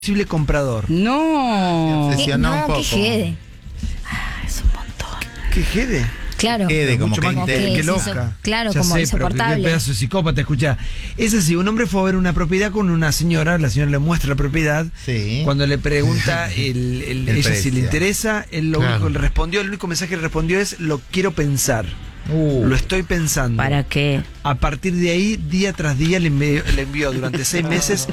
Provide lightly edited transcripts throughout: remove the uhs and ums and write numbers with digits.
posible comprador. No. Me obsesionó un poco. Que jede. Es un montón. ¿Qué jede? Claro. Quede como Mucho que más Como intenso. que es loca. claro, Ya como sé, pero insoportable. qué pedazo de psicópata, escucha. Es así, un hombre fue a ver una propiedad con una señora, la señora le muestra la propiedad. Sí. Cuando le pregunta ella si precio. le interesa, él lo único que le respondió, el único mensaje que le respondió es: lo quiero pensar. Lo estoy pensando. ¿Para qué? A partir de ahí, día tras día, le envió durante 6 meses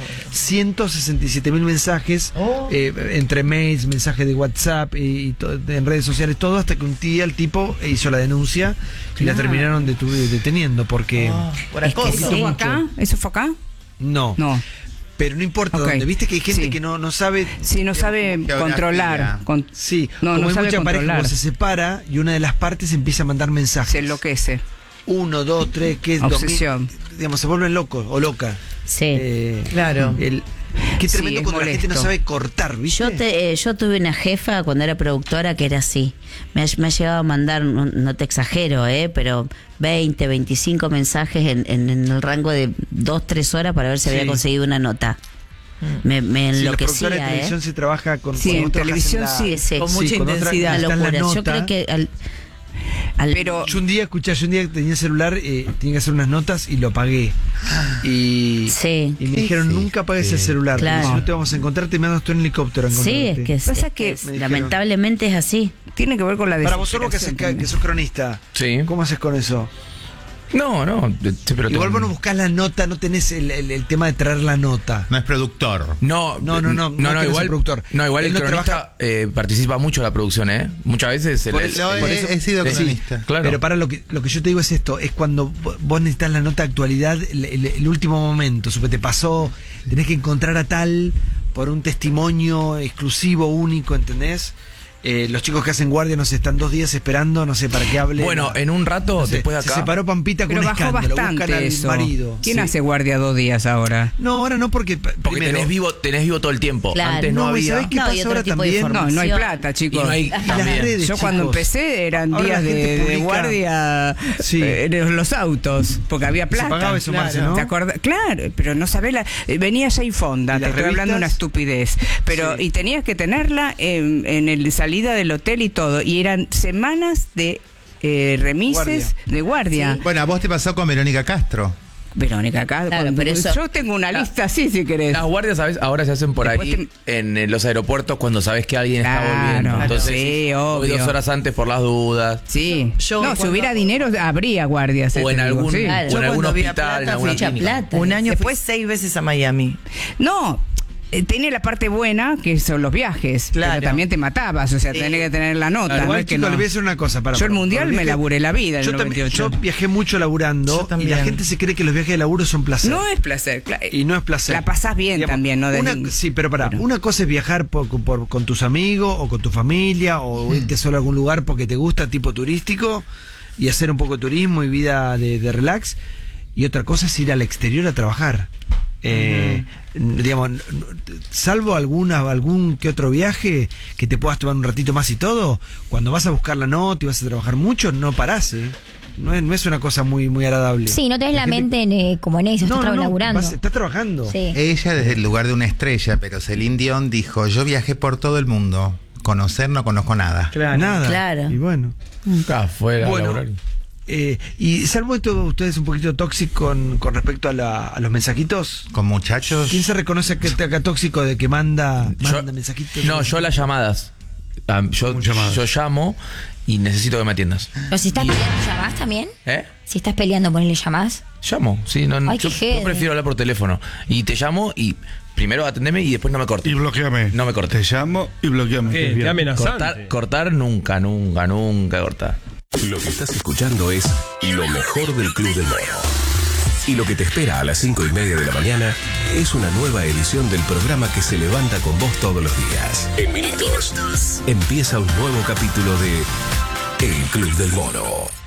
167.000 mensajes, entre mails, mensajes de WhatsApp y en redes sociales, todo, hasta que un día el tipo hizo la denuncia y la terminaron deteniendo porque... Por Es que acoso. ¿Eso fue acá? ¿Eso fue acá? No, No. pero no importa Ok. dónde. Viste que hay gente Sí. que no sabe... Sí, no sabe geografía. controlar. Sí, No, como no hay sabe mucha pareja controlar. cuando se separa y una de las partes empieza a mandar mensajes. Se enloquece. 1, 2, 3, ¿qué es? Obsesión. 2000, digamos, se vuelven locos o loca. Sí. Claro. Qué Sí, tremendo es cuando la gente no molesto. sabe cortar, ¿viste? Yo tuve una jefa cuando era productora que era así. Me ha llegado a mandar, no te exagero, pero 20, 25 mensajes en el rango de 2, 3 horas para ver si Sí. había conseguido una nota. Me Sí, los productores de enloquecía, televisión se trabaja con... Sí, cuando en vos trabajás televisión en la- sí. Sí, Con sí. mucha con otra- intensidad. está Una en la locura. Yo nota. creo que Pero Yo un día tenía celular, tenía que hacer unas notas y lo apagué. Y, Sí. y me dijeron, nunca apagues el celular, Claro. porque si no te vamos a encontrar, te mandas tú en helicóptero a Sí, encontrarte. Pasa que me dijeron. lamentablemente es así. tiene que ver con la Para vos solo que desesperación sos cronista, Sí. ¿cómo haces con eso? No, pero Igual vos no buscás la nota, no tenés el tema de traer la nota. No es productor. No, que igual, es productor. No, igual Él el no cronista participa mucho en la producción, ¿eh? Muchas veces Por eso- He sido sí, cronista. claro. Pero para lo que yo te digo es esto, es cuando vos necesitas la nota de actualidad, el último momento, supe te pasó, tenés que encontrar a tal por un testimonio exclusivo, único, ¿entendés? Los chicos que hacen guardia nos están 2 días esperando, no sé para qué hable. Bueno, en un rato, No sé, después de se acá. separó Pampita con Pero un bajó escándalo, buscan bastante al eso. marido. ¿Quién Sí. hace guardia 2 días ahora? No, ahora no, porque Porque primero, tenés vivo todo el tiempo. Claro. Antes no, No, ¿y había. sabés qué No, y pasa otro ahora tipo de también? No, no hay Información. plata, chicos. Y no hay- Y las también. redes, Yo cuando chicos. empecé eran Ahora días la gente de publica- guardia Sí. en los autos, porque había plata. pagaba eso, Marce, ¿no? ¿Te acordás? Claro, pero no sabés venía Jay Fonda, ¿Y te las estoy hablando de una revistas? estupidez, pero Sí. y tenías que tenerla en el salida del hotel y todo, y eran semanas de remises de guardia. Bueno, a vos te pasó con Verónica Castro. Verónica, acá Claro, pero eso- yo tengo una lista así si querés. Las guardias, ¿sabes? Ahora se hacen por Después ahí en los aeropuertos cuando sabes que alguien está Claro, volviendo. Entonces, sí, voy obvio. 2 horas antes por las dudas. Sí. Yo no, si cuando- hubiera dinero habría guardias. O en te digo, algún, sí. Claro. o en Yo algún cuando había hospital, en plata, alguna mucha clínica. plata. Un año Después- fui 6 veces a Miami. No, tiene la parte buena que son los viajes. Claro. Pero también te matabas, o sea, tenés que tener la nota. Igual, no es que chicos, no. le voy a decir una cosa. Yo el mundial me laburé la vida en yo el también- 98. Yo viajé mucho laburando Yo también. y la gente se cree que los viajes de laburo son placer. No es placer, Y no es placer. La pasás bien Digamos, también, ¿no? Sí, pero pará, una cosa es viajar con tus amigos o con tu familia o irte solo a algún lugar porque te gusta, tipo turístico, y hacer un poco de turismo y vida de relax. Y otra cosa es ir al exterior a trabajar. Digamos, salvo algún que otro viaje que te puedas tomar un ratito más y todo, cuando vas a buscar la nota y vas a trabajar mucho, no parás, ¿eh? No es una cosa muy agradable. Sí, no tenés la mente como en eso, estás laburando. Estás trabajando. Sí. Ella desde el lugar de una estrella, pero Celine Dion dijo, yo viajé por todo el mundo. Conocer no conozco nada. Nada. Claro. Y bueno. Nunca fue a Bueno, laburar. y salvo esto, ustedes un poquito tóxicos con respecto a los mensajitos. Con muchachos. ¿Quién se reconoce acá tóxico de que manda mensajitos? No, yo las llamadas. Yo llamo y necesito que me atiendas. Pero si estás peleando, ¿llamás también? ¿Eh? Si estás peleando, ponele llamás. Llamo, sí. No, Ay, yo qué jede. prefiero hablar por teléfono. Y te llamo y primero atendeme y después no me cortes. Y bloqueame. No me cortes. Te llamo y bloqueame. ¿Qué? Qué amenazante. Cortar nunca cortar. Lo que estás escuchando es lo mejor del Club del Moro. Y lo que te espera a las 5:30 de la mañana es una nueva edición del programa que se levanta con vos todos los días. En minutos empieza un nuevo capítulo de El Club del Moro.